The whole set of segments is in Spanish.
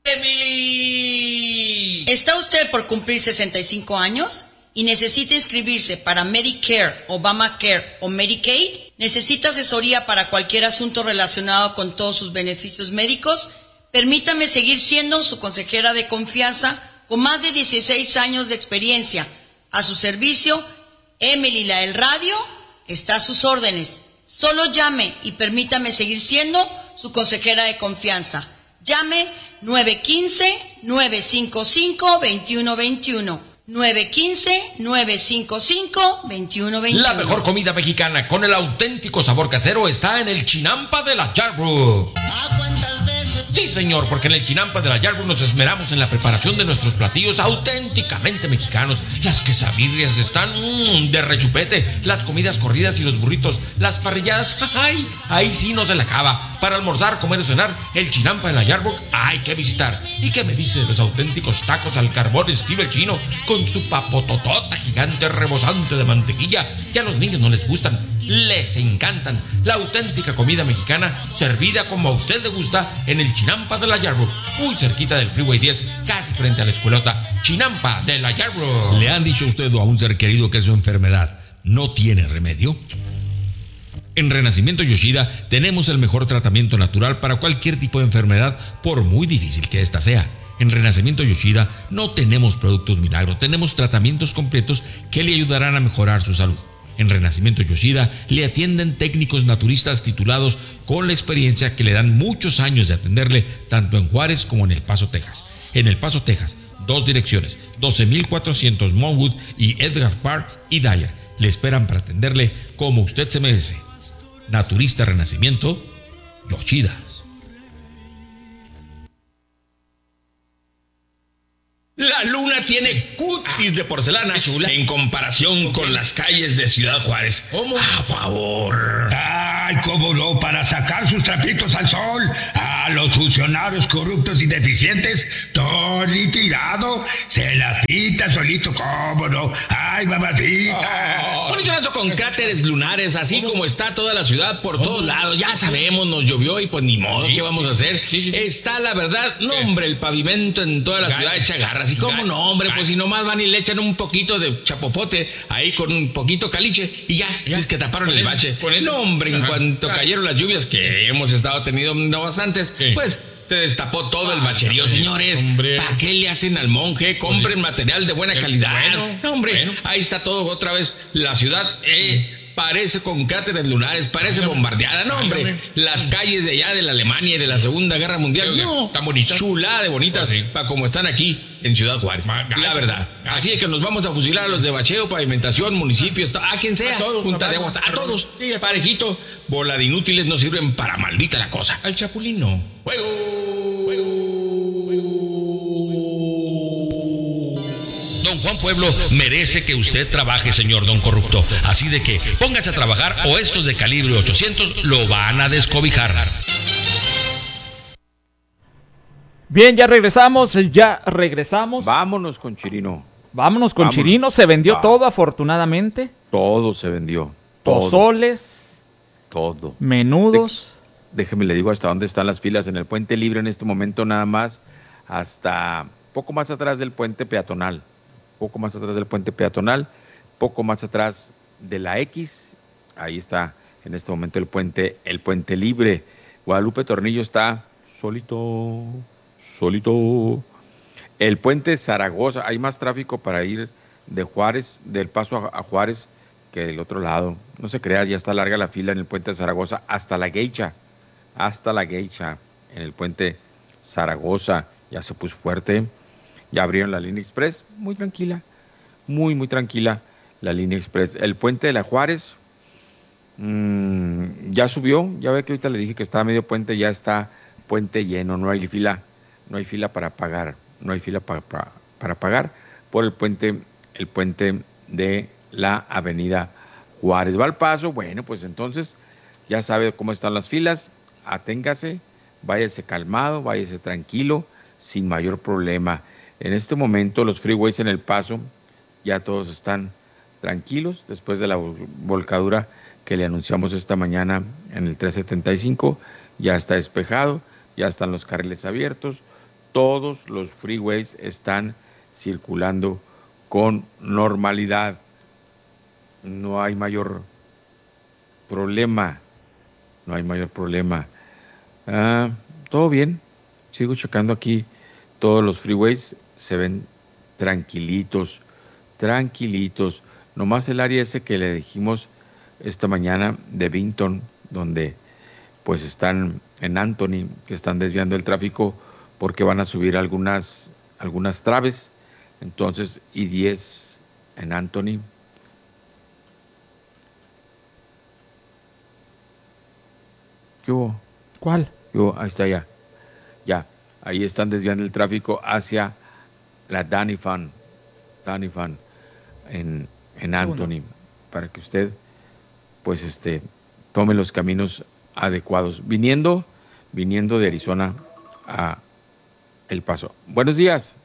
Emily. ¿Está usted por cumplir 65 años y necesita inscribirse para Medicare, Obamacare o Medicaid? ¿Necesita asesoría para cualquier asunto relacionado con todos sus beneficios médicos? Permítame seguir siendo su consejera de confianza con más de 16 años de experiencia. A su servicio, Emily la del radio está a sus órdenes. Solo llame y permítame seguir siendo su consejera de confianza. Llame 915-955-2121. 915-955-2121. La mejor comida mexicana con el auténtico sabor casero está en el Chinampa de la Yarbrough. Sí, señor, porque en el Chinampa de la Yarbrough nos esmeramos en la preparación de nuestros platillos auténticamente mexicanos. Las quesabirrias están de rechupete, las comidas corridas y los burritos, las parrilladas, ¡ay! Ahí sí no se la acaba. Para almorzar, comer o cenar, el Chinampa de la Yarbrough hay que visitar. ¿Y qué me dice de los auténticos tacos al carbón estilo el chino, con su papototota gigante rebosante de mantequilla, que a los niños no les gustan, les encantan? La auténtica comida mexicana servida como a usted le gusta en el Chinampa de la Yarbrough, muy cerquita del Freeway 10, casi frente a la escuelota. Chinampa de la Yarbrough. ¿Le han dicho a usted o a un ser querido que su enfermedad no tiene remedio? En Renacimiento Yoshida tenemos el mejor tratamiento natural para cualquier tipo de enfermedad, por muy difícil que ésta sea. En Renacimiento Yoshida no tenemos productos milagro, tenemos tratamientos completos que le ayudarán a mejorar su salud. En Renacimiento Yoshida le atienden técnicos naturistas titulados con la experiencia que le dan muchos años de atenderle tanto en Juárez como en El Paso, Texas. En El Paso, Texas, 2 direcciones, 12400 Monwood y Edgar Park y Dyer. Le esperan para atenderle como usted se merece. Naturista Renacimiento Yoshida. La luna tiene cutis de porcelana en comparación con las calles de Ciudad Juárez. ¿Cómo? A favor. Ay, cómo no, para sacar sus trapitos al sol. A los funcionarios corruptos y deficientes, Tony Tirado se las quita solito, cómo no. Ay, mamacita. Un hechorazo con cráteres lunares, así como está toda la ciudad por todos lados. Ya sabemos, nos llovió y pues ni modo, ¿qué vamos a hacer? Sí. Está la verdad, no hombre, el pavimento en toda la ciudad echa garras. ¿Y cómo no, hombre? Pues si nomás van y le echan un poquito de chapopote ahí con un poquito caliche y ya, es que taparon el bache. No, hombre, en cuanto cayeron las lluvias, que hemos estado teniendo bastantes, pues se destapó todo el bacherío, señores. ¿Para qué le hacen al monje? Compren material de buena calidad. No, hombre, ahí está todo otra vez. La ciudad parece con cráteres lunares, parece bombardeada. No, hombre, las calles de allá de la Alemania y de la Segunda Guerra Mundial, no, tan bonitas, chulada de bonitas, para como están aquí en Ciudad Juárez, la verdad. Así es que nos vamos a fusilar a los de bacheo, pavimentación, municipios, a quien sea, junta de aguas, a todos, parejito. Bola de inútiles no sirven para maldita la cosa. Al chapulín no. Don Juan Pueblo merece que usted trabaje, señor don corrupto. Así de que póngase a trabajar o estos de calibre 800 lo van a descobijar. Bien, ya regresamos. Vámonos con Chirino. Chirino. Se vendió todo, afortunadamente. Todo se vendió. Pozoles. Todo. Menudos. Déjeme le digo hasta dónde están las filas en el Puente Libre en este momento, nada más hasta poco más atrás del puente peatonal. Poco más atrás de la X, ahí está en este momento el puente Libre. Guadalupe Tornillo está solito. El puente Zaragoza, hay más tráfico para ir de Juárez, del Paso a Juárez, que del otro lado. No se crea, ya está larga la fila en el puente Zaragoza, hasta la Geisha, en el puente Zaragoza, ya se puso fuerte. Ya abrieron la línea express, muy tranquila, muy tranquila la línea express. El puente de la Juárez ya subió, ya ve que ahorita le dije que estaba medio puente, ya está puente lleno, no hay fila para pagar, para pagar por el puente de la avenida Juárez. Va al Paso, bueno, pues entonces ya sabe cómo están las filas, aténgase, váyase calmado, váyase tranquilo, sin mayor problema. En este momento los freeways en El Paso ya todos están tranquilos después de la volcadura que le anunciamos esta mañana en el 375. Ya está despejado, ya están los carriles abiertos, todos los freeways están circulando con normalidad. No hay mayor problema. Todo bien. Sigo checando aquí. Todos los freeways se ven tranquilitos. Nomás el área ese que le dijimos esta mañana de Vinton, donde pues están en Anthony, que están desviando el tráfico porque van a subir algunas traves. Entonces, I-10 en Anthony. ¿Qué hubo? ¿Cuál? ¿Qué hubo? Ahí está ya. Ya, ahí están desviando el tráfico hacia la Danny Fan en Anthony, para que usted pues tome los caminos adecuados, viniendo de Arizona a El Paso. Buenos días.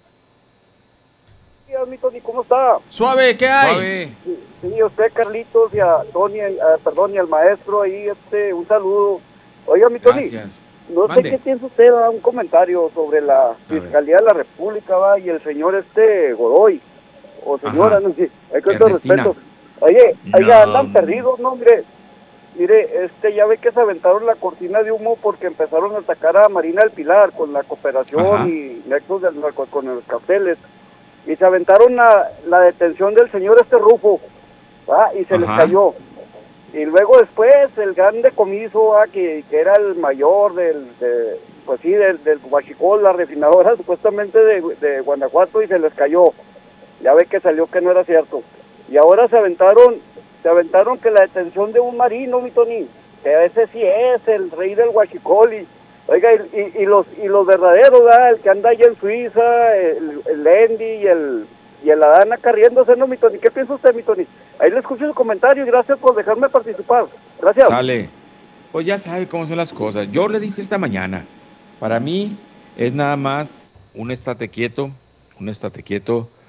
Mi Tony, ¿cómo está? Suave, ¿qué hay? Suave. Sí, usted, Carlitos, y a Tony, y al maestro ahí, un saludo. Oiga, mi Tony, Gracias. no Mande. sé qué piensa usted, un comentario sobre la Fiscalía de la República, y el señor Godoy, o señora, Ajá. no sé, hay que todo Ernestina. respeto. Oye, No. andan perdidos, no, hombre. Mire, ya ve que se aventaron la cortina de humo porque empezaron a atacar a Marina del Pilar con la cooperación Ajá. y nexos del narco con los carteles. Y se aventaron la detención del señor Rufo, y se les Ajá. cayó. Y luego después el gran decomiso, que era el mayor del Huachicol, la refinadora supuestamente de Guanajuato, y se les cayó. Ya ve que salió que no era cierto. Y ahora se aventaron que la detención de un marino, mi Tony, que ese sí es el rey del Huachicol, y los verdaderos, el que anda allá en Suiza, el Lendi y el Adán acá riéndose, ¿no, mi Tony? ¿Qué piensa usted, mi Tony? Ahí le escucho su comentario y gracias por dejarme participar. Gracias. Sale. Pues ya sabe cómo son las cosas. Yo le dije esta mañana, para mí es nada más un estate quieto